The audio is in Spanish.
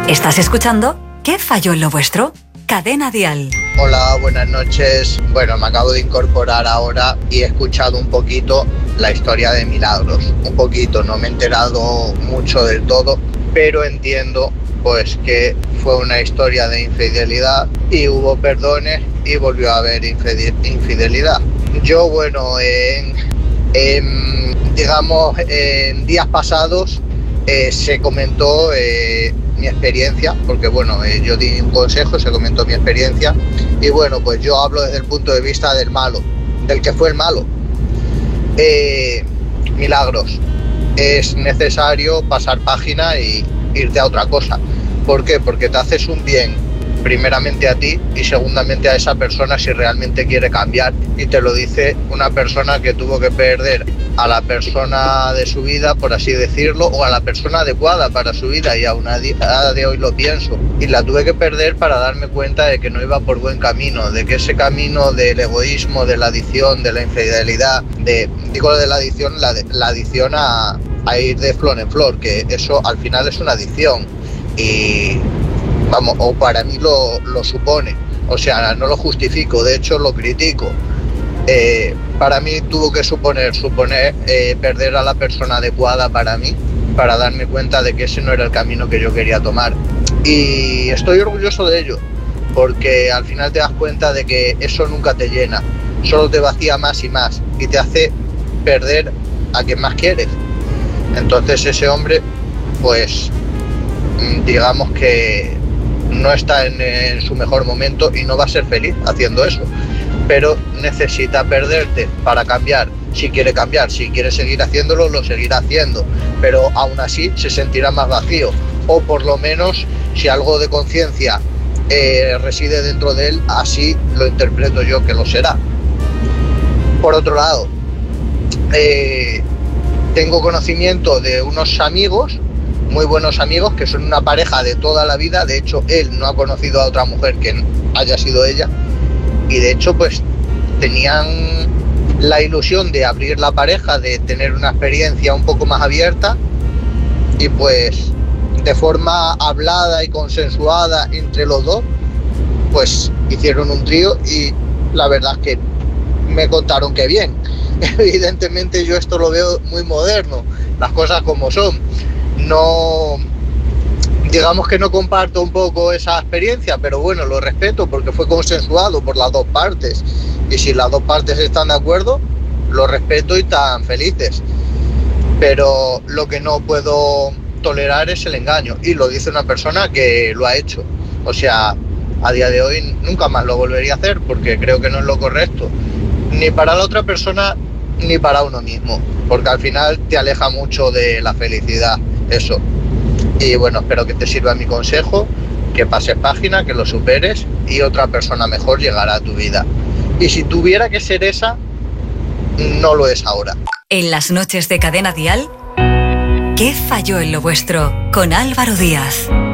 ¿Estás escuchando? ¿Qué falló en lo vuestro? Cadena Dial. Hola, buenas noches. Bueno, me acabo de incorporar ahora y he escuchado un poquito la historia de Milagros. Un poquito, no me he enterado mucho del todo, pero entiendo pues que fue una historia de infidelidad y hubo perdones y volvió a haber infidelidad. Yo, bueno, digamos, en días pasados se comentó mi experiencia, porque bueno, yo di un consejo, se comentó mi experiencia y bueno, pues yo hablo desde el punto de vista del malo, del que fue el malo. Milagros, es necesario pasar página y irte a otra cosa. ¿Por qué? Porque te haces un bien primeramente a ti y segundamente a esa persona si realmente quiere cambiar, y te lo dice una persona que tuvo que perder a la persona de su vida, por así decirlo, o a la persona adecuada para su vida, y aún a día de hoy lo pienso, y la tuve que perder para darme cuenta de que no iba por buen camino, de que ese camino del egoísmo, de la adicción, de la infidelidad, digo de la adicción, la adicción a ir de flor en flor, que eso al final es una adicción, y vamos, o para mí lo supone, o sea, no lo justifico, de hecho lo critico. Para mí tuvo que suponer perder a la persona adecuada para mí, para darme cuenta de que ese no era el camino que yo quería tomar. Y estoy orgulloso de ello, porque al final te das cuenta de que eso nunca te llena, solo te vacía más y más, y te hace perder a quien más quieres. Entonces ese hombre, pues, digamos que no está en su mejor momento y no va a ser feliz haciendo eso, pero necesita perderte para cambiar. Si quiere cambiar, si quiere seguir haciéndolo, lo seguirá haciendo, pero aún así se sentirá más vacío, o por lo menos si algo de conciencia reside dentro de él, así lo interpreto yo que lo será. Por otro lado, tengo conocimiento de unos amigos, muy buenos amigos, que son una pareja de toda la vida. De hecho, él no ha conocido a otra mujer que haya sido ella, y de hecho pues tenían la ilusión de abrir la pareja, de tener una experiencia un poco más abierta, y pues de forma hablada y consensuada entre los dos, pues hicieron un trío, y la verdad es que me contaron que bien. Evidentemente yo esto lo veo muy moderno, las cosas como son. No, digamos que no comparto un poco esa experiencia, pero bueno, lo respeto porque fue consensuado por las dos partes, y si las dos partes están de acuerdo, lo respeto y están felices. Pero lo que no puedo tolerar es el engaño, y lo dice una persona que lo ha hecho. O sea, a día de hoy nunca más lo volvería a hacer, porque creo que no es lo correcto, ni para la otra persona ni para uno mismo, porque al final te aleja mucho de la felicidad eso. Y bueno, espero que te sirva mi consejo, que pases página, que lo superes, y otra persona mejor llegará a tu vida. Y si tuviera que ser esa, no lo es ahora. En las noches de Cadena Dial, ¿qué falló en lo vuestro? Con Álvaro Díaz.